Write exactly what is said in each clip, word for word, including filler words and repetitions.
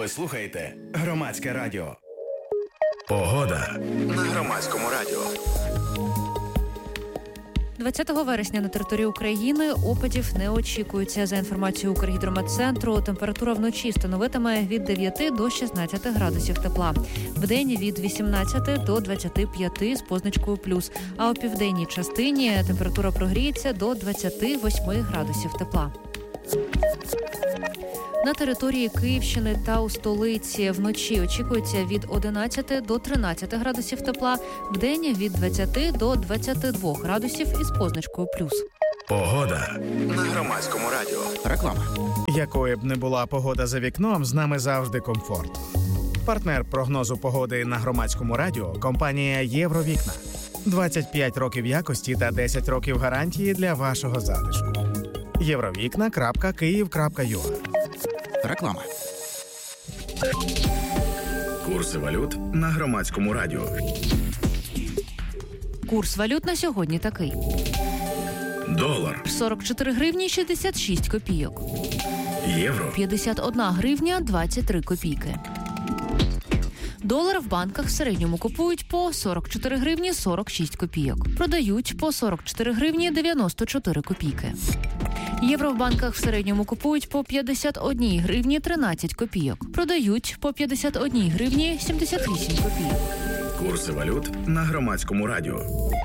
Ви слухаєте Громадське радіо. Погода на Громадському радіо. двадцятого вересня на території України опадів не очікується. За інформацією Укргідрометцентру, температура вночі становитиме від дев'яти до шістнадцяти градусів тепла. Вдень від вісімнадцяти до двадцяти п'яти з позначкою плюс. А у південній частині температура прогріється до двадцяти восьми градусів тепла. На території Київщини та у столиці вночі очікується від одинадцяти до тринадцяти градусів тепла, вдень від двадцяти до двадцяти двох градусів із позначкою плюс. Погода на Громадському радіо. Реклама. Якою б не була погода за вікном, з нами завжди комфорт. Партнер прогнозу погоди на Громадському радіо – компанія «Євровікна». двадцять п'ять років якості та десять років гарантії для вашого затишку. євровікна крапка київ крапка ю а. Реклама. Курси валют на Громадському радіо. Курс валют на сьогодні такий. Долар сорок чотири гривні шістдесят шість копійок. Євро п'ятдесят одна гривня двадцять три копійки. Долар в банках в середньому купують по сорок чотири гривні сорок шість копійок. Продають по сорок чотири гривні дев'яносто чотири копійки. Євро в банках в середньому купують по п'ятдесят одна гривні тринадцять копійок. Продають по п'ятдесят одна гривні сімдесят вісім копійок. Курси валют на Громадському радіо.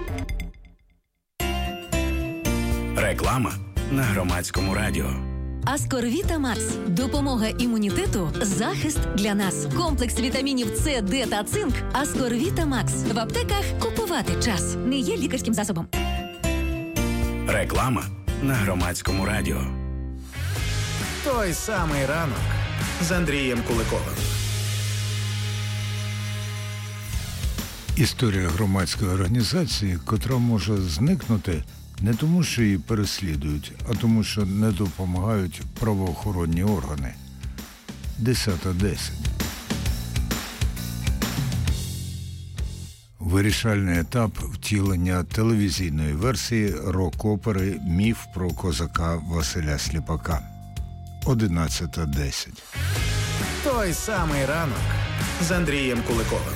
Реклама на Громадському радіо. Аскорвіта Макс. Допомога імунітету, захист для нас. Комплекс вітамінів С, Д та цинк. Аскорвіта Макс. В аптеках купувати час. Не є лікарським засобом. Реклама на Громадському радіо. Той самий ранок з Андрієм Куликовим. Історія громадської організації, котра може зникнути не тому, що її переслідують, а тому, що не допомагають правоохоронні органи. десята десять. Вирішальний етап втілення телевізійної версії рок-опери «Міф про козака Василя Сліпака». одинадцята десять. Той самий ранок з Андрієм Куликовим.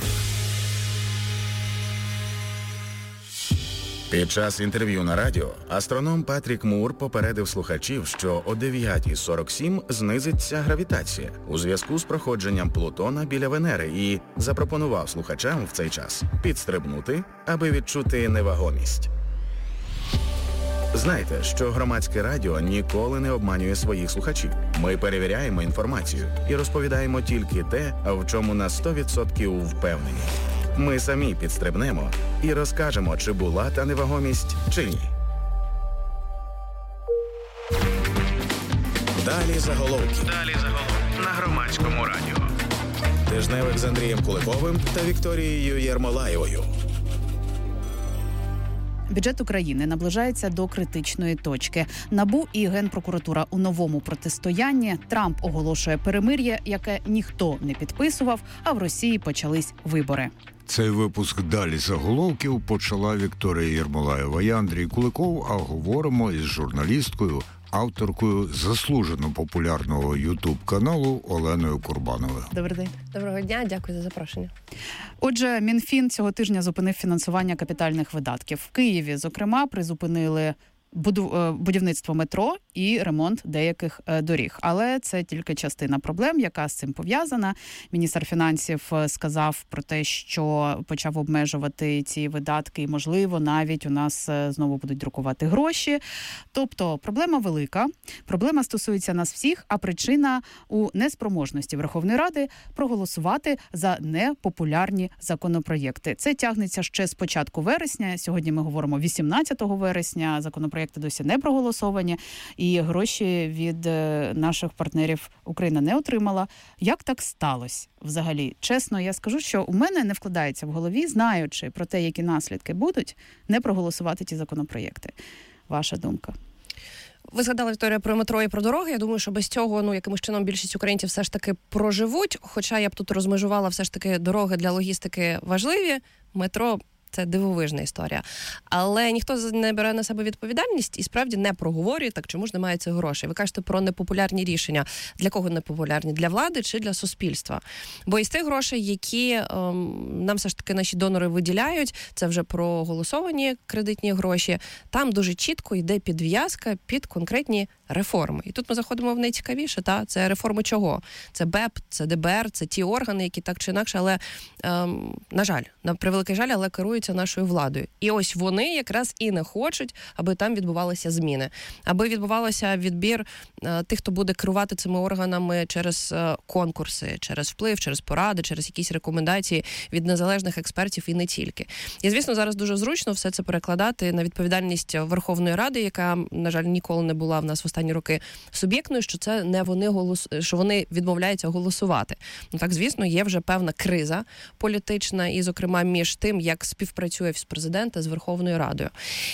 Під час інтерв'ю на радіо астроном Патрік Мур попередив слухачів, що о дев'ята сорок сім знизиться гравітація у зв'язку з проходженням Плутона біля Венери і запропонував слухачам в цей час підстрибнути, аби відчути невагомість. Знайте, що Громадське радіо ніколи не обманює своїх слухачів. Ми перевіряємо інформацію і розповідаємо тільки те, в чому на сто відсотків впевнені. Ми самі підстрибнемо і розкажемо, чи була та невагомість, чи ні. Далі заголовки. Далі заголовки на Громадському радіо. Тижневик з Андрієм Куликовим та Вікторією Єрмолаєвою. Бюджет України наближається до критичної точки. НАБУ і Генпрокуратура у новому протистоянні. Трамп оголошує перемир'я, яке ніхто не підписував, а в Росії почались вибори. Цей випуск «Далі заголовків» почала Вікторія Єрмолаєва. Я Андрій Куликов, а говоримо із журналісткою, авторкою заслужено популярного ютуб-каналу Оленою Курбановою. Добрий день. Доброго дня, дякую за запрошення. Отже, Мінфін цього тижня зупинив фінансування капітальних видатків. В Києві, зокрема, призупинили будівництво метро і ремонт деяких доріг. Але це тільки частина проблем, яка з цим пов'язана. Міністр фінансів сказав про те, що почав обмежувати ці видатки і, можливо, навіть у нас знову будуть друкувати гроші. Тобто проблема велика, проблема стосується нас всіх, а причина у неспроможності Верховної Ради проголосувати за непопулярні законопроєкти. Це тягнеться ще з початку вересня. Сьогодні ми говоримо вісімнадцятого вересня. Законопроєкти досі не проголосовані. І гроші від наших партнерів Україна не отримала. Як так сталося взагалі? Чесно, я скажу, що у мене не вкладається в голові, знаючи про те, які наслідки будуть, не проголосувати ті законопроєкти. Ваша думка? Ви згадали, Вікторія, про метро і про дороги. Я думаю, що без цього, ну, якимось чином більшість українців все ж таки проживуть. Хоча я б тут розмежувала все ж таки дороги для логістики важливі, метро Це дивовижна історія. Але ніхто не бере на себе відповідальність і справді не проговорює, так чому ж немає цих грошей. Ви кажете про непопулярні рішення. Для кого непопулярні? Для влади чи для суспільства? Бо із тих грошей, які ем, нам все ж таки наші донори виділяють, це вже проголосовані кредитні гроші, там дуже чітко йде підв'язка під конкретні реформи. І тут ми заходимо в найцікавіше, та? Це реформи чого? Це БЕП, це ДБР, це ті органи, які так чи інакше, але, ем, на жаль, на превеликий жаль, але керуються нашою владою. І ось вони якраз і не хочуть, аби там відбувалися зміни. Аби відбувався відбір е, тих, хто буде керувати цими органами через е, конкурси, через вплив, через поради, через якісь рекомендації від незалежних експертів і не тільки. І, звісно, зараз дуже зручно все це перекладати на відповідальність Верховної Ради, яка, на жаль, ніколи не була в нас в останні роки суб'єктною, що це не вони голос... що вони відмовляються голосувати. Ну так, звісно, є вже певна криза політична, і, зокрема, між тим, як співпрацює Офіс президента з Верховною Радою.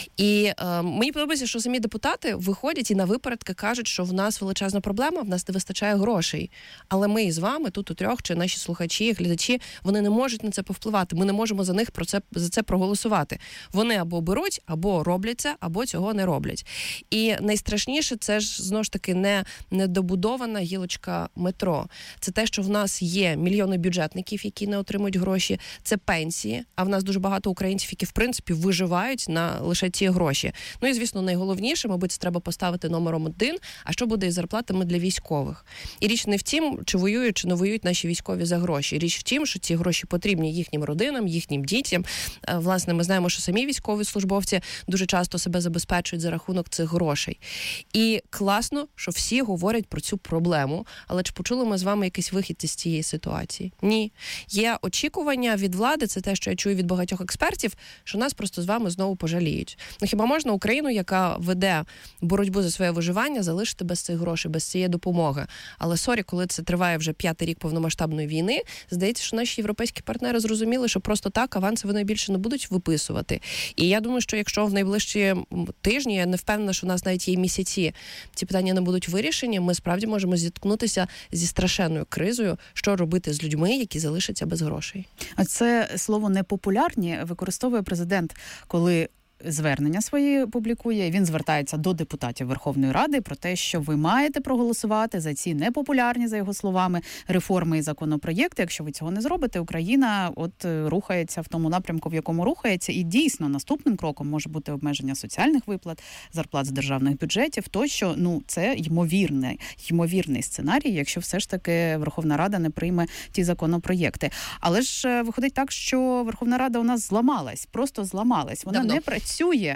І е, мені подобається, що самі депутати виходять і на випередки кажуть, що в нас величезна проблема, в нас не вистачає грошей. Але ми з вами, тут у трьох, чи наші слухачі, глядачі, вони не можуть на це повпливати. Ми не можемо за них про це, за це проголосувати. Вони або беруть, або роблять це, або цього не роблять. І найстрашніше, це ж, знову ж таки, не недобудована гілочка метро. Це те, що в нас є мільйони бюджетників, які не отримують гроші, це пенсії, а в нас дуже багато українців, які, в принципі, виживають на лише ці гроші. Ну і, звісно, найголовніше, мабуть, це треба поставити номером один, а що буде із зарплатами для військових. І річ не в тім, чи воюють, чи не воюють наші військові за гроші. Річ в тім, що ці гроші потрібні їхнім родинам, їхнім дітям. Власне, ми знаємо, що самі військові службовці дуже часто себе забезпечують за рахунок цих грошей. І класно, що всі говорять про цю проблему, але чи почули ми з вами якийсь вихід із цієї ситуації? Ні. Є очікування від влади, це те, що я чую від багатьох експертів, що нас просто з вами знову пожаліють. Ну хіба можна Україну, яка веде боротьбу за своє виживання, залишити без цих грошей, без цієї допомоги? Але сорі, коли це триває вже п'ятий рік повномасштабної війни, здається, що наші європейські партнери зрозуміли, що просто так аванси вони більше не будуть виписувати. І я думаю, що якщо в найближчі тижні, я не впевнена, що у нас навіть є місяці, ці питання не будуть вирішені, ми справді можемо зіткнутися зі страшенною кризою, що робити з людьми, які залишаться без грошей. А це слово «непопулярні» використовує президент, коли звернення свої публікує. Він звертається до депутатів Верховної Ради про те, що ви маєте проголосувати за ці непопулярні, за його словами, реформи і законопроєкти. Якщо ви цього не зробите, Україна от рухається в тому напрямку, в якому рухається. І дійсно наступним кроком може бути обмеження соціальних виплат, зарплат з державних бюджетів. Тощо, ну, це ймовірний, ймовірний сценарій, якщо все ж таки Верховна Рада не прийме ті законопроєкти. Але ж виходить так, що Верховна Рада у нас зламалась, просто зламалась. Вона Давно. не працює.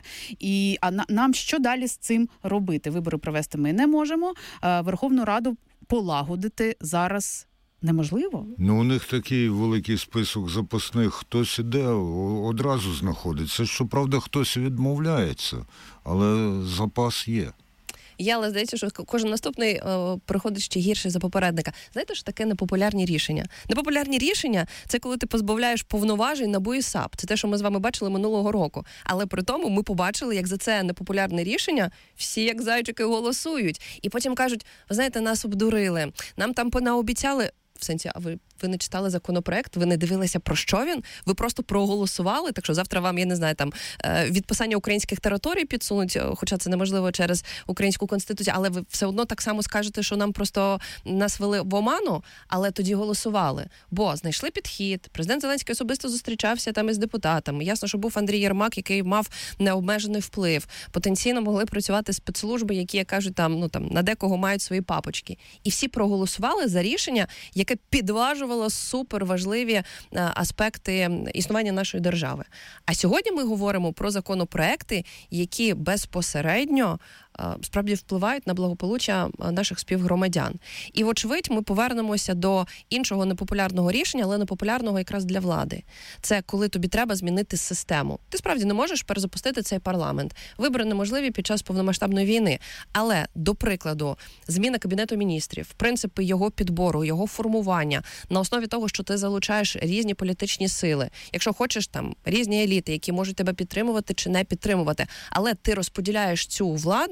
І а нам що далі з цим робити? Вибори провести ми не можемо. Верховну Раду полагодити зараз неможливо. Ну, у них такий великий список запасних. Хтось іде, одразу знаходиться. Щоправда, хтось відмовляється, але запас є. Я, але здається, що кожен наступний о, приходить ще гірше за попередника. Знаєте, що таке непопулярні рішення? Непопулярні рішення – це коли ти позбавляєш повноважень НАБУ і САП. Це те, що ми з вами бачили минулого року. Але при тому ми побачили, як за це непопулярне рішення всі, як зайчики, голосують. І потім кажуть, ви знаєте, нас обдурили, нам там понаобіцяли. В сенсі, а ви, ви не читали законопроект, ви не дивилися, про що він, ви просто проголосували, так що завтра вам, я не знаю, там, відписання українських територій підсунуть, хоча це неможливо через українську конституцію, але ви все одно так само скажете, що нам просто нас вели в оману, але тоді голосували. Бо знайшли підхід, президент Зеленський особисто зустрічався там із депутатами, ясно, що був Андрій Єрмак, який мав необмежений вплив, потенційно могли працювати спецслужби, які, як кажуть, там, ну, там, на декого мають свої папочки. І всі проголосували за рішення, яке підважувало суперважливі аспекти існування нашої держави. А сьогодні ми говоримо про законопроекти, які безпосередньо справді впливають на благополуччя наших співгромадян. І, вочевидь, ми повернемося до іншого непопулярного рішення, але непопулярного якраз для влади. Це коли тобі треба змінити систему. Ти справді не можеш перезапустити цей парламент. Вибори неможливі під час повномасштабної війни. Але, до прикладу, зміна Кабінету міністрів, принципи його підбору, його формування, на основі того, що ти залучаєш різні політичні сили. Якщо хочеш, там, різні еліти, які можуть тебе підтримувати чи не підтримувати, але ти розподіляєш цю владу,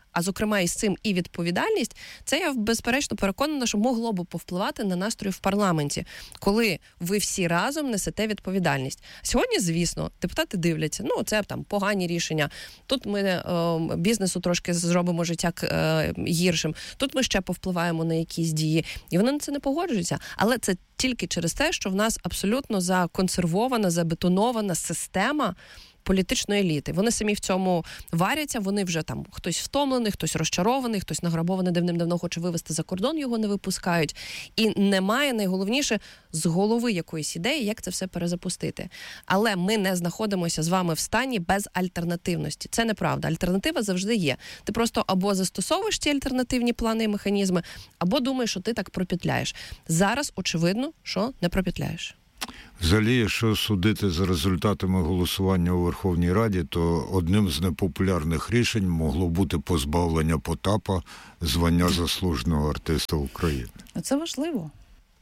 а зокрема із цим і відповідальність, це я безперечно переконана, що могло б повпливати на настрої в парламенті, коли ви всі разом несете відповідальність. Сьогодні, звісно, депутати дивляться, ну це там погані рішення, тут ми е, бізнесу трошки зробимо життя е, гіршим, тут ми ще повпливаємо на якісь дії, і вони на це не погоджуються. Але це тільки через те, що в нас абсолютно законсервована, забетонована система політичної еліти. Вони самі в цьому варяться, вони вже там хтось втомлений, хтось розчарований, хтось награбований давним-давно хоче вивезти за кордон, його не випускають. І немає, найголовніше, з голови якоїсь ідеї, як це все перезапустити. Але ми не знаходимося з вами в стані без альтернативності. Це неправда. Альтернатива завжди є. Ти просто або застосовуєш ці альтернативні плани і механізми, або думаєш, що ти так пропетляєш. Зараз, очевидно, що не пропетляєш. Взагалі, якщо судити за результатами голосування у Верховній Раді, то одним з непопулярних рішень могло бути позбавлення Потапа звання заслуженого артиста України. Це важливо.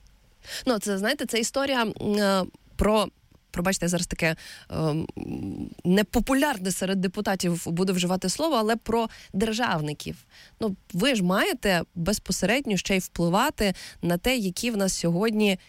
Ну, це, знаєте, це історія е, про... Пробачте, я зараз таке е, непопулярне серед депутатів буду вживати слово, але про державників. Ну, ви ж маєте безпосередньо ще й впливати на те, які в нас сьогодні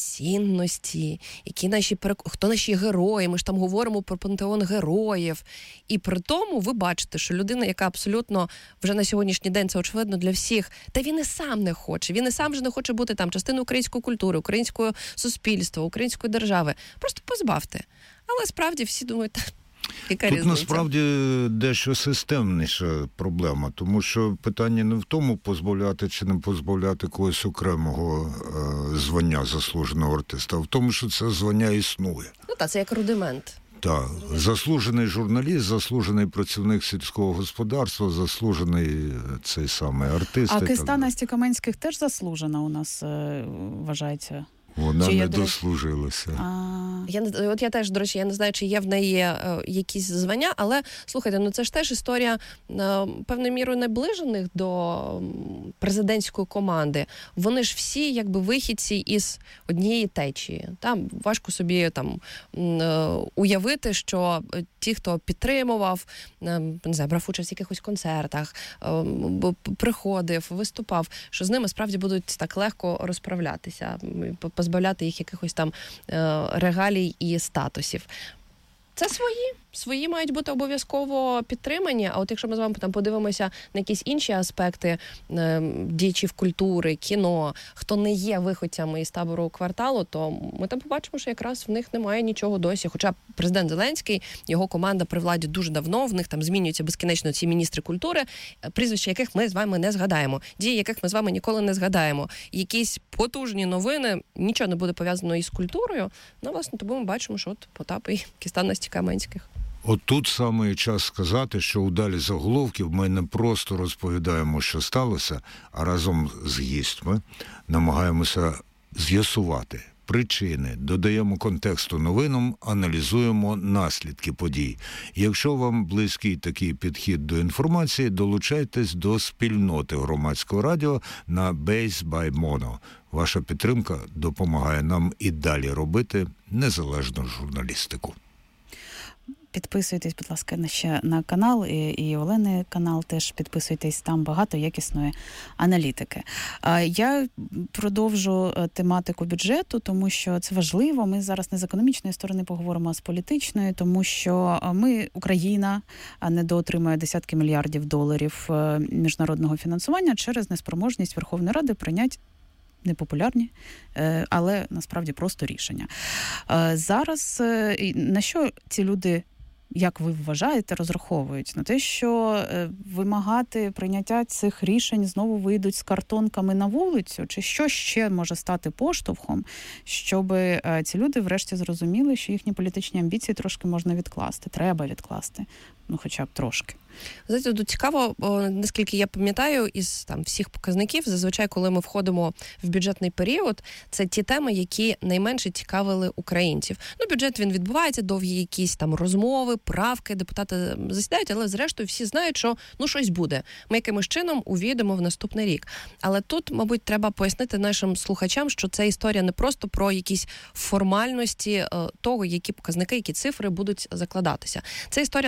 цінності, які наші, хто наші герої, ми ж там говоримо про пантеон героїв. І при тому ви бачите, що людина, яка абсолютно вже на сьогоднішній день, це очевидно для всіх, та він і сам не хоче, він і сам вже не хоче бути там частиною української культури, українського суспільства, української держави. Просто позбавте. Але справді всі думають, та, яка Тут різниця? насправді дещо системніша проблема, тому що питання не в тому, позбавляти чи не позбавляти когось окремого е, звання заслуженого артиста, а в тому, що це звання існує. Ну так, це як рудимент. Так, заслужений журналіст, заслужений працівник сільського господарства, заслужений цей самий артист. А Киста Насті Каменських теж заслужена у нас е, вважається. Вона чи не я, дослужилася. А... Я не от я теж, до речі, я не знаю, чи є в неї е, якісь звання, але слухайте, ну це ж теж історія е, певною мірою наближених до президентської команди. Вони ж всі якби вихідці із однієї течії. Там важко собі там е, уявити, що ті, хто підтримував, е, не знаю, брав участь в якихось концертах, е, приходив, виступав, що з ними справді будуть так легко розправлятися, позбавляти їх якихось там е, регалій і статусів. Це свої. Свої мають бути обов'язково підтримані, а от якщо ми з вами там подивимося на якісь інші аспекти е, діячів культури, кіно, хто не є виходцями із табору «Кварталу», то ми там побачимо, що якраз в них немає нічого досі. Хоча президент Зеленський, його команда при владі дуже давно, в них там змінюються безкінечно ці міністри культури, прізвища яких ми з вами не згадаємо, дії яких ми з вами ніколи не згадаємо. Якісь потужні новини, нічого не буде пов'язано із культурою, ну, власне, тому ми бачимо, що от Потап і Киста Насті Каменських. От тут саме час сказати, що у далі заголовків ми не просто розповідаємо, що сталося, а разом з гістьми намагаємося з'ясувати причини, додаємо контексту новинам, аналізуємо наслідки подій. Якщо вам близький такий підхід до інформації, долучайтесь до спільноти громадського радіо на Base by Mono. Ваша підтримка допомагає нам і далі робити незалежну журналістику. Підписуйтесь, будь ласка, на ще на канал, і, і Олени канал теж підписуйтесь, там багато якісної аналітики. А я продовжу тематику бюджету, тому що це важливо. Ми зараз не з економічної сторони поговоримо, а з політичної, тому що ми, Україна, недоотримує десятки мільярдів доларів міжнародного фінансування через неспроможність Верховної Ради прийняти непопулярні, але насправді просто рішення. Зараз на що ці люди, як ви вважаєте, розраховують? На те, що вимагати прийняття цих рішень знову вийдуть з картонками на вулицю? Чи що ще може стати поштовхом, щоб ці люди врешті зрозуміли, що їхні політичні амбіції трошки можна відкласти, треба відкласти, ну хоча б трошки? Знаєте, тут цікаво, наскільки я пам'ятаю, із там всіх показників, зазвичай, коли ми входимо в бюджетний період, це ті теми, які найменше цікавили українців. Ну, бюджет, він відбувається, довгі якісь там розмови, правки, депутати засідають, але зрештою всі знають, що ну щось буде. Ми якимось чином увійдемо в наступний рік. Але тут, мабуть, треба пояснити нашим слухачам, що це історія не просто про якісь формальності того, які показники, які цифри будуть закладатися. Це історія нашого майбутнього.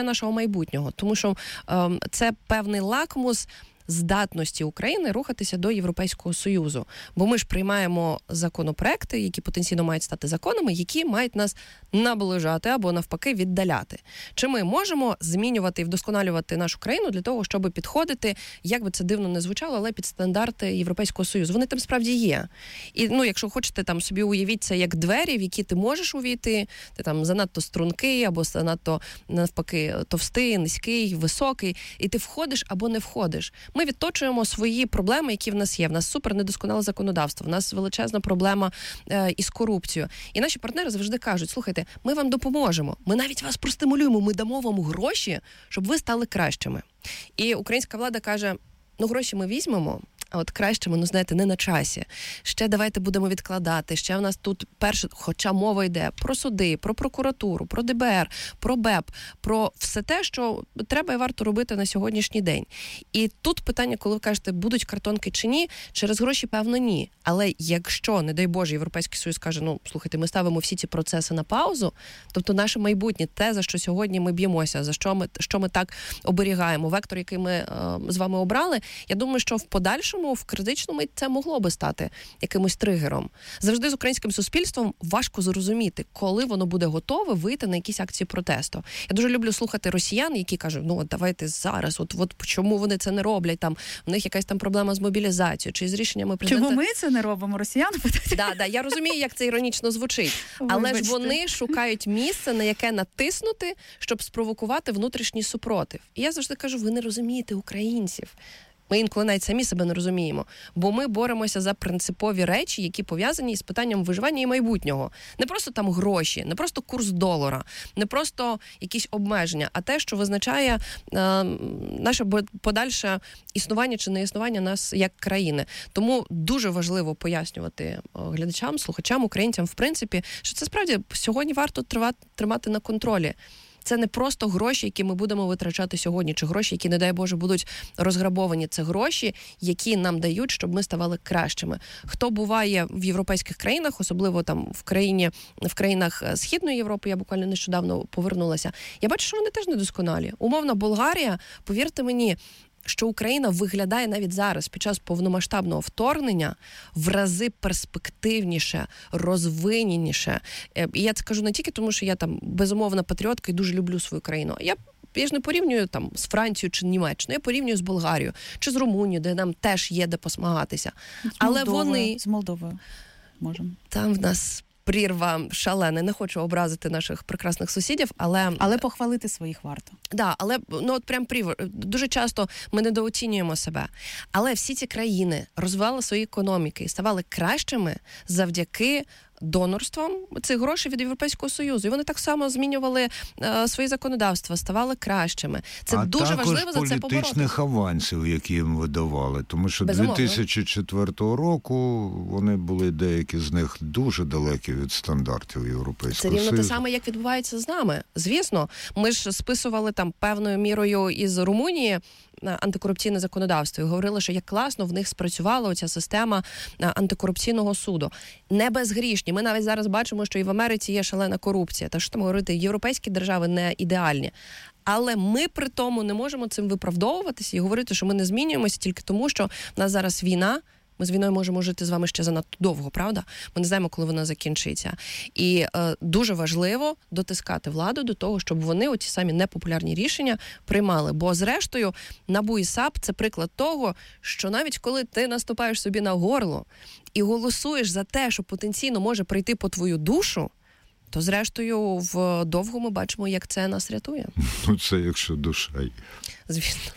майбутнього. Тому що е, це певний лакмус здатності України рухатися до Європейського Союзу. Бо ми ж приймаємо законопроекти, які потенційно мають стати законами, які мають нас наближати або навпаки віддаляти. Чи ми можемо змінювати і вдосконалювати нашу країну для того, щоб підходити, як би це дивно не звучало, але під стандарти Європейського Союзу. Вони там справді є. І, ну, якщо хочете, там собі уявіть це як двері, в які ти можеш увійти, ти там занадто стрункий, або занадто, навпаки, товстий, низький, високий, і ти входиш або не входиш. Ми відточуємо свої проблеми, які в нас є. В нас супер недосконале законодавство, в нас величезна проблема е, із корупцією. І наші партнери завжди кажуть, слухайте, ми вам допоможемо, ми навіть вас простимулюємо, ми дамо вам гроші, щоб ви стали кращими. І українська влада каже, ну гроші ми візьмемо, а от кращими, ну знаєте, не на часі. Ще давайте будемо відкладати, ще в нас тут перше, хоча мова йде про суди, про прокуратуру, про де бе ер, про бе е пе, про все те, що треба і варто робити на сьогоднішній день. І тут питання, коли ви кажете, будуть картонки чи ні, через гроші, певно, ні. Але якщо, не дай Боже, Європейський Союз каже, ну, слухайте, ми ставимо всі ці процеси на паузу, тобто наше майбутнє, те, за що сьогодні ми б'ємося, за що ми, що ми так оберігаємо, вектор, який ми е, з вами обрали, я думаю, що в подальшому в критичному це могло би стати якимось тригером. Завжди з українським суспільством важко зрозуміти, коли воно буде готове вийти на якісь акції протесту. Я дуже люблю слухати росіян, які кажуть, ну от давайте зараз, от, от чому вони це не роблять, там, в них якась там проблема з мобілізацією, чи з рішеннями президента. Чому ми це не робимо, росіян? Да, да, я розумію, як це іронічно звучить. Але Вибачте. ж вони шукають місце, на яке натиснути, щоб спровокувати внутрішній супротив. І я завжди кажу, ви не розумієте українців. Ми інколи навіть самі себе не розуміємо, бо ми боремося за принципові речі, які пов'язані з питанням виживання і майбутнього. Не просто там гроші, не просто курс долара, не просто якісь обмеження, а те, що визначає е, наше подальше існування чи не існування нас як країни. Тому дуже важливо пояснювати глядачам, слухачам, українцям, в принципі, що це справді сьогодні варто тривати, тримати на контролі. Це не просто гроші, які ми будемо витрачати сьогодні, чи гроші, які, не дай Боже, будуть розграбовані. Це гроші, які нам дають, щоб ми ставали кращими. Хто буває в європейських країнах, особливо там в країні, в країнах Східної Європи, я буквально нещодавно повернулася, я бачу, що вони теж недосконалі. Умовно, Болгарія, повірте мені, що Україна виглядає навіть зараз, під час повномасштабного вторгнення, в рази перспективніше, розвиненіше. І я це кажу не тільки тому, що я там безумовна патріотка і дуже люблю свою країну. Я, я ж не порівнюю там з Францією чи Німеччиною, я порівнюю з Болгарією чи з Румунією, де нам теж є де посмагатися. З Але Молдовою, вони... З Молдовою можемо. Там в нас... прірва шалена. Не хочу образити наших прекрасних сусідів, але... Але похвалити своїх варто. Да, але, ну, от прям прірва. Дуже часто ми недооцінюємо себе. Але всі ці країни розвивали свої економіки і ставали кращими завдяки донорством цих грошей від Європейського Союзу. І вони так само змінювали е, свої законодавства, ставали кращими. Це а дуже важливо за це побороти. А також політичних авансів, які їм видавали. Тому що Безумовно. дві тисячі четвертого року вони були, деякі з них, дуже далекі від стандартів Європейського Союзу. Це рівно те саме, як відбувається з нами. Звісно, ми ж списували там певною мірою із Румунії антикорупційне законодавство і говорили, що як класно в них спрацювала оця система антикорупційного суду. Не безгрішні. Ми навіть зараз бачимо, що і в Америці є шалена корупція. Та що там говорити, європейські держави не ідеальні. Але ми при тому не можемо цим виправдовуватися і говорити, що ми не змінюємося тільки тому, що в нас зараз війна. Ми з війною можемо жити з вами ще занадто довго, правда? Ми не знаємо, коли вона закінчиться. І е, дуже важливо дотискати владу до того, щоб вони оці самі непопулярні рішення приймали. Бо, зрештою, НАБУ і САП – це приклад того, що навіть коли ти наступаєш собі на горло і голосуєш за те, що потенційно може прийти по твою душу, то, зрештою, вдовго ми бачимо, як це нас рятує. Ну, це якщо душа є. Звісно.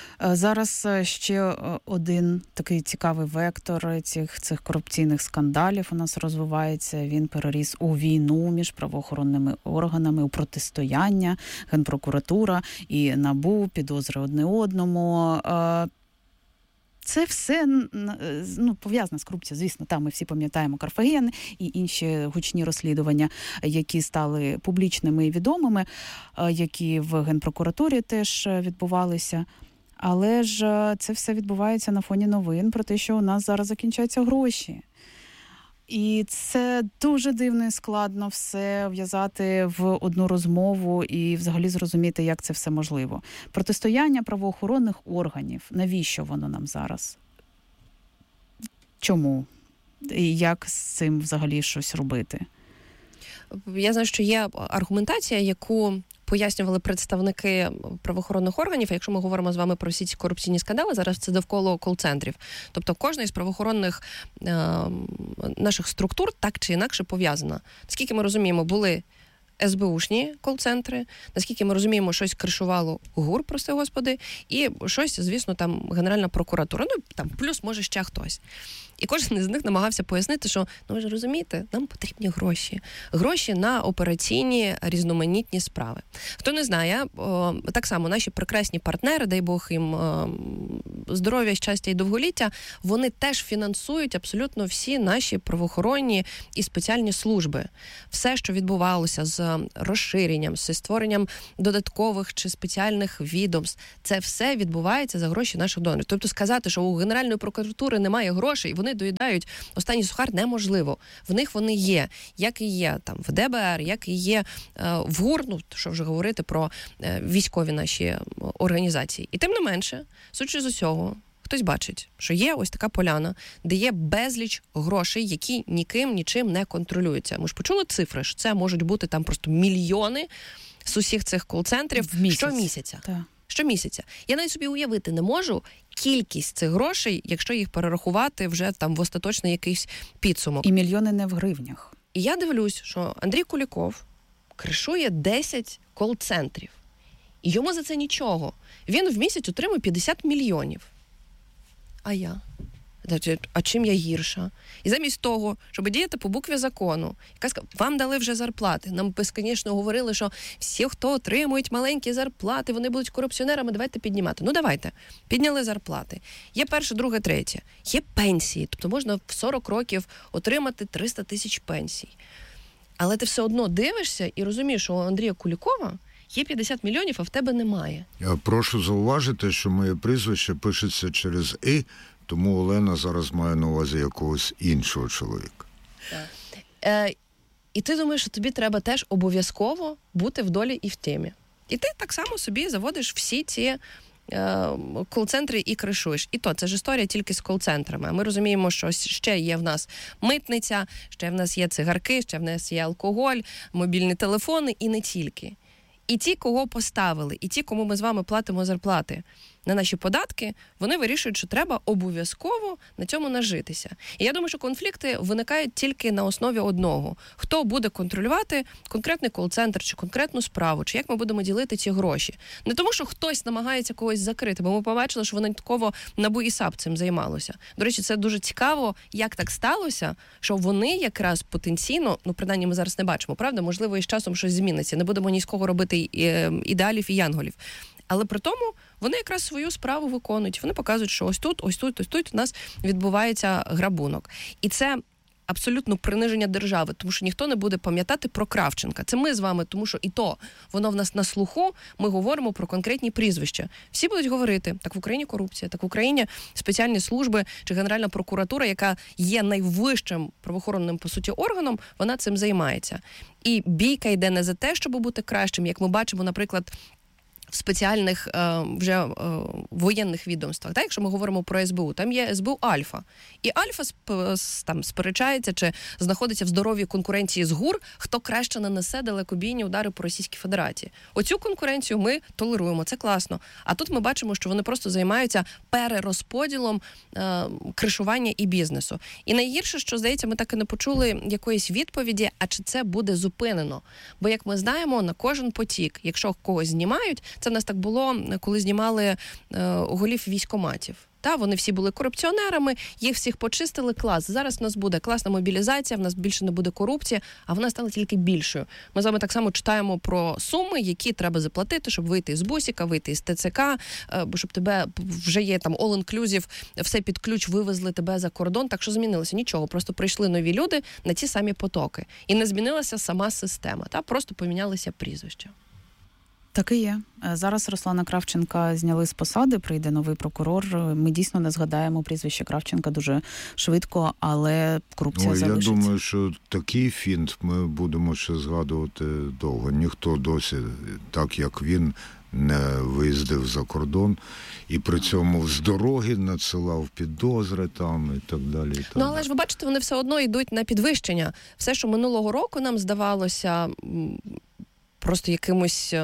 Зараз ще один такий цікавий вектор цих, цих корупційних скандалів у нас розвивається. Він переріс у війну між правоохоронними органами, у протистояння, Генпрокуратура і НАБУ, підозри одне одному. Це все, ну, пов'язане з корупцією, звісно. Там ми всі пам'ятаємо Карфаген і інші гучні розслідування, які стали публічними і відомими, які в Генпрокуратурі теж відбувалися. Але ж це все відбувається на фоні новин про те, що у нас зараз закінчаться гроші. І це дуже дивно і складно все в'язати в одну розмову і взагалі зрозуміти, як це все можливо. Протистояння правоохоронних органів. Навіщо воно нам зараз? Чому? І як з цим взагалі щось робити? Я знаю, що є аргументація, яку пояснювали представники правоохоронних органів, а якщо ми говоримо з вами про всі ці корупційні скандали, зараз це довкола кол-центрів. Тобто кожна із правоохоронних е, наших структур так чи інакше пов'язана. Наскільки ми розуміємо, були ес бе ушні кол-центри, наскільки ми розуміємо, щось кришувало ГУР, прости господи, і щось, звісно, там Генеральна прокуратура, ну, там плюс, може, ще хтось. І кожен із них намагався пояснити, що, ну ви ж розумієте, нам потрібні гроші. Гроші на операційні різноманітні справи. Хто не знає, о, так само наші прекрасні партнери, дай Бог їм о, здоров'я, щастя і довголіття, вони теж фінансують абсолютно всі наші правоохоронні і спеціальні служби. Все, що відбувалося з розширенням, з створенням додаткових чи спеціальних відомств, це все відбувається за гроші наших донорів. Тобто сказати, що у Генеральної прокуратури немає грошей, вони доїдають останній сухар, неможливо. В них вони є, як і є там в де бе ер, як і є е, в ГУР, ну, що вже говорити про е, військові наші організації. І тим не менше, судячи з усього, хтось бачить, що є ось така поляна, де є безліч грошей, які ніким, нічим не контролюються. Ми ж почули цифри, що це можуть бути там просто мільйони з усіх цих кол-центрів щомісяця. Так. Щомісяця. Я навіть собі уявити не можу кількість цих грошей, якщо їх перерахувати вже там в остаточний якийсь підсумок. І мільйони не в гривнях. І я дивлюсь, що Андрій Куліков кришує десять кол-центрів. І йому за це нічого. Він в місяць отримує п'ятдесят мільйонів. А я? А чим я гірша? І замість того, щоб діяти по букві закону, яка сказала, вам дали вже зарплати. Нам безконечно говорили, що всі, хто отримують маленькі зарплати, вони будуть корупціонерами, давайте піднімати. Ну давайте, підняли зарплати. Є перше, друге, третє. Є пенсії, тобто можна в сорок років отримати триста тисяч пенсій. Але ти все одно дивишся і розумієш, що у Андрія Кулікова є п'ятдесят мільйонів, а в тебе немає. Я прошу зауважити, що моє прізвище пишеться через «і», тому Олена зараз має на увазі якогось іншого чоловіка. Так. Е, і ти думаєш, що тобі треба теж обов'язково бути в долі і в темі. І ти так само собі заводиш всі ці е, кол-центри і кришуєш. І то, це ж історія тільки з кол-центрами. Ми розуміємо, що ще є в нас митниця, ще в нас є цигарки, ще в нас є алкоголь, мобільні телефони і не тільки. І ті, кого поставили, і ті, кому ми з вами платимо зарплати на наші податки, вони вирішують, що треба обов'язково на цьому нажитися. І я думаю, що конфлікти виникають тільки на основі одного. Хто буде контролювати конкретний кол-центр чи конкретну справу, чи як ми будемо ділити ці гроші. Не тому, що хтось намагається когось закрити, бо ми побачили, що винятково НАБУ і САП цим займалося. До речі, це дуже цікаво, як так сталося, що вони якраз потенційно, ну, принаймні ми зараз не бачимо, правда? Можливо, і з часом щось зміниться. Не будемо ні з кого робити ідеалів і янголів. Але при тому вони якраз свою справу виконують. Вони показують, що ось тут, ось тут, ось тут у нас відбувається грабунок. І це абсолютно приниження держави, тому що ніхто не буде пам'ятати про Кравченка. Це ми з вами, тому що і то воно в нас на слуху, ми говоримо про конкретні прізвища. Всі будуть говорити, так в Україні корупція, так в Україні спеціальні служби чи Генеральна прокуратура, яка є найвищим правоохоронним, по суті, органом, вона цим займається. І бійка йде не за те, щоб бути кращим, як ми бачимо, наприклад, в спеціальних е, вже е, воєнних відомствах. Так? Якщо ми говоримо про ес бе у, там є ес бе у Альфа. І Альфа сп, там сперечається чи знаходиться в здоровій конкуренції з ГУР, хто краще нанесе далекобійні удари по Російській Федерації. Оцю конкуренцію ми толеруємо, це класно. А тут ми бачимо, що вони просто займаються перерозподілом е, кришування і бізнесу. І найгірше, що, здається, ми так і не почули якоїсь відповіді, а чи це буде зупинено. Бо, як ми знаємо, на кожен потік, якщо когось знімають, це в нас так було, коли знімали е, голів військкоматів. Та, вони всі були корупціонерами, їх всіх почистили, клас. Зараз в нас буде класна мобілізація, в нас більше не буде корупції, а вона стала тільки більшою. Ми з вами так само читаємо про суми, які треба заплатити, щоб вийти з бусіка, вийти із те це ка, бо щоб тебе вже є там all-inclusive, все під ключ, вивезли тебе за кордон. Так що змінилося? Нічого, просто прийшли нові люди на ті самі потоки. І не змінилася сама система, та, просто помінялися прізвища. Так і є. Зараз Руслана Кравченка зняли з посади, прийде новий прокурор. Ми дійсно не згадаємо прізвище Кравченка дуже швидко, але корупція Ой, залишиться. Я думаю, що такий фінт ми будемо ще згадувати довго. Ніхто досі, так як він, не виїздив за кордон і при цьому з дороги надсилав підозри там і так далі. І так ну, але ж ви бачите, вони все одно йдуть на підвищення. Все, що минулого року нам здавалося просто якимось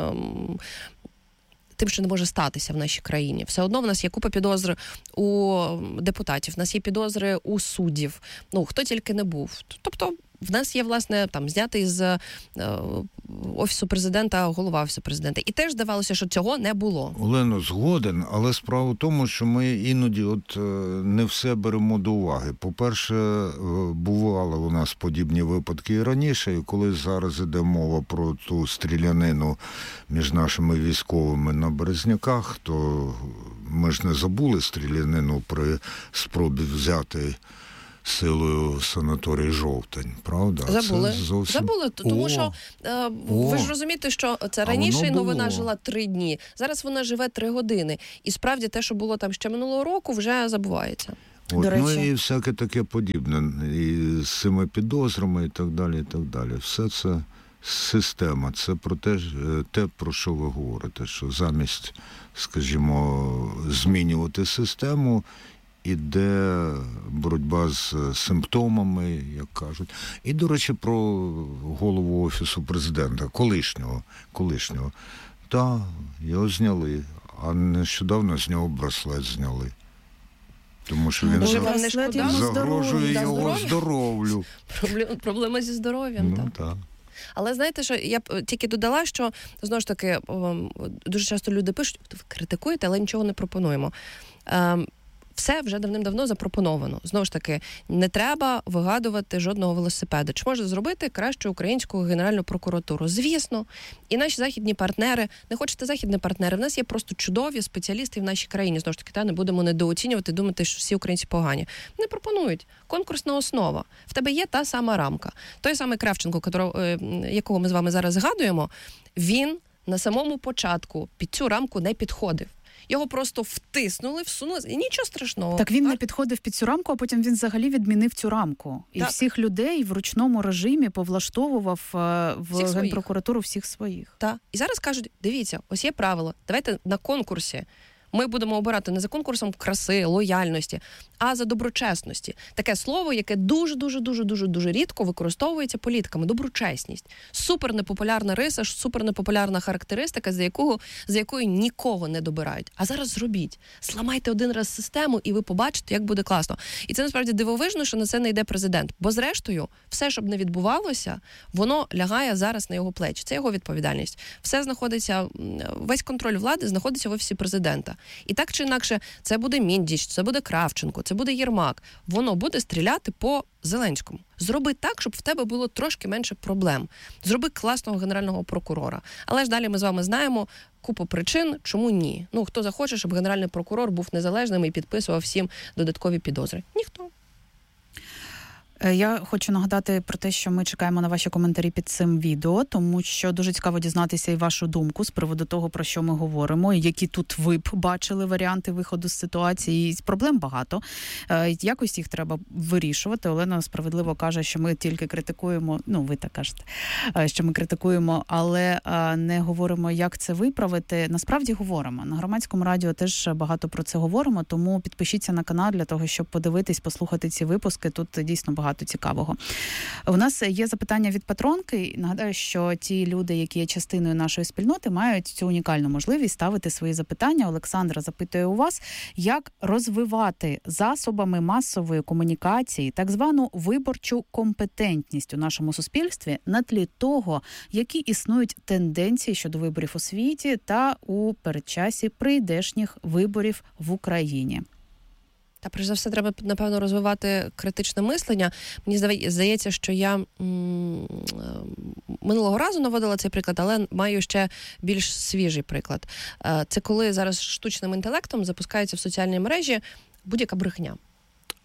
тим, що не може статися в нашій країні. Все одно в нас є купа підозр у депутатів, в нас є підозри у суддів. Ну, хто тільки не був. Тобто в нас є, власне, там, знятий з е, Офісу Президента, голова Офісу Президента. І теж здавалося, що цього не було. Олено, згоден, але справа в тому, що ми іноді от не все беремо до уваги. По-перше, бували у нас подібні випадки і раніше, і коли зараз іде мова про ту стрілянину між нашими військовими на Березняках, то ми ж не забули стрілянину при спробі взяти силою санаторій «Жовтень», правда? Забули. Це зовсім... Забули, тому О, що е, о, ви ж розумієте, що це а раніше новина було. жила три дні, зараз вона живе три години. І справді те, що було там ще минулого року, вже забувається. От, До ну речі. і всяке таке подібне. І з цими підозрами і так далі, і так далі. Все це система. Це про те, те, про що ви говорите, що замість, скажімо, змінювати систему, іде боротьба з симптомами, як кажуть. І, до речі, про голову Офісу Президента, колишнього. колишнього. Так, його зняли, а нещодавно з нього браслет зняли. Тому що він Може, за... вам не шкода? загрожує Да, його здоров'я? здоров'ю. Проблема, проблема зі здоров'ям, Ну, так. так. Але знаєте, що я б тільки додала, що, знову ж таки, дуже часто люди пишуть, ви критикуєте, але нічого не пропонуємо. Все вже давним-давно запропоновано. Знову ж таки, не треба вигадувати жодного велосипеда. Чи може зробити кращу українську Генеральну прокуратуру? Звісно. І наші західні партнери, не хочете західні партнери, в нас є просто чудові спеціалісти в нашій країні. Знову ж таки, та, не будемо недооцінювати, думати, що всі українці погані. Не пропонують. Конкурсна основа. В тебе є та сама рамка. Той самий Кравченко, якого ми з вами зараз згадуємо, він на самому початку під цю рамку не підходив. Його просто втиснули, всунули, і нічого страшного. Так він так? не підходив під цю рамку, а потім він взагалі відмінив цю рамку. І так. всіх людей в ручному режимі повлаштовував в всіх Генпрокуратуру всіх своїх. Так. І зараз кажуть, дивіться, ось є правило, давайте на конкурсі ми будемо обирати не за конкурсом краси, лояльності, а за доброчесності. Таке слово, яке дуже-дуже-дуже-дуже-дуже рідко використовується політиками. Доброчесність. Супер непопулярна риса, супер непопулярна характеристика, за якого, за якою нікого не добирають. А зараз зробіть. Зламайте один раз систему, і ви побачите, як буде класно. І це насправді дивовижно, що на це не йде президент. Бо зрештою, все, щоб не відбувалося, воно лягає зараз на його плечі. Це його відповідальність. Все знаходиться, весь контроль влади знаходиться в Офісі Президента. І так чи інакше, це буде Міндіч, це буде Кравченко, це буде Єрмак. Воно буде стріляти по Зеленському. Зроби так, щоб в тебе було трошки менше проблем. Зроби класного генерального прокурора. Але ж далі ми з вами знаємо купу причин, чому ні. Ну, хто захоче, щоб генеральний прокурор був незалежним і підписував всім додаткові підозри? Ніхто. Я хочу нагадати про те, що ми чекаємо на ваші коментарі під цим відео, тому що дуже цікаво дізнатися і вашу думку з приводу того, про що ми говоримо, і які тут ви б бачили варіанти виходу з ситуації. І проблем багато. Якось їх треба вирішувати. Олена справедливо каже, що ми тільки критикуємо, ну ви так кажете, що ми критикуємо, але не говоримо, як це виправити. Насправді говоримо. На Громадському радіо теж багато про це говоримо, тому підпишіться на канал для того, щоб подивитись, послухати ці випуски. Тут дійсно багато Багато цікавого. У нас є запитання від патронки. Нагадаю, що ті люди, які є частиною нашої спільноти, мають цю унікальну можливість ставити свої запитання. Олександра запитує у вас, як розвивати засобами масової комунікації так звану виборчу компетентність у нашому суспільстві на тлі того, які існують тенденції щодо виборів у світі та у передчасі прийдешніх виборів в Україні. Та, перш за все, треба, напевно, розвивати критичне мислення. Мені здається, що я м- минулого разу наводила цей приклад, але маю ще більш свіжий приклад. Це коли зараз штучним інтелектом запускається в соціальній мережі будь-яка брехня.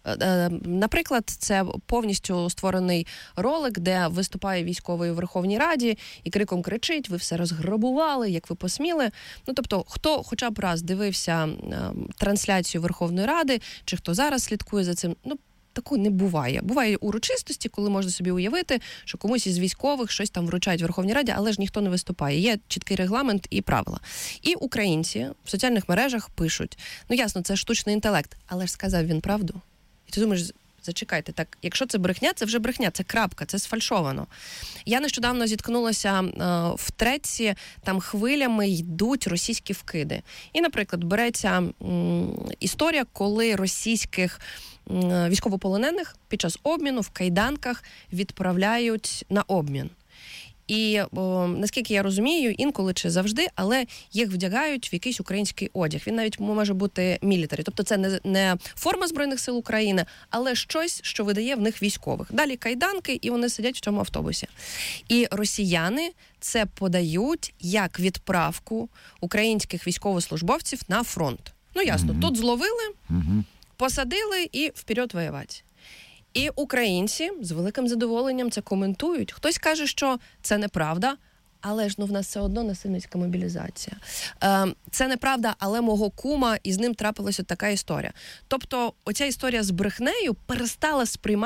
Наприклад, це повністю створений ролик, де виступає військовий у Верховній Раді і криком кричить: ви все розграбували, як ви посміли. Ну, тобто, хто хоча б раз дивився трансляцію Верховної Ради, чи хто зараз слідкує за цим, ну, такого не буває. Буває урочистості, коли можна собі уявити, що комусь із військових щось там вручають в Верховній Раді, але ж ніхто не виступає. Є чіткий регламент і правила. І українці в соціальних мережах пишуть: ну ясно, це штучний інтелект, але ж сказав він правду. І ти думаєш, зачекайте, так, якщо це брехня, це вже брехня, це крапка, це сфальшовано. Я нещодавно зіткнулася е, в Треці, там хвилями йдуть російські вкиди. І, наприклад, береться м, історія, коли російських м, військовополонених під час обміну в кайданках відправляють на обмін. І, о, наскільки я розумію, інколи чи завжди, але їх вдягають в якийсь український одяг. Він навіть може бути мілітарі. Тобто це не, не форма Збройних сил України, але щось, що видає в них військових. Далі кайданки, і вони сидять в цьому автобусі. І росіяни це подають як відправку українських військовослужбовців на фронт. Ну, ясно, mm-hmm. тут зловили, mm-hmm. посадили і вперед воювати. І українці з великим задоволенням це коментують. Хтось каже, що це неправда, але ж ну в нас все одно насильницька мобілізація. Е, це неправда, але мого кума, і з ним трапилася така історія. Тобто оця історія з брехнею перестала сприймати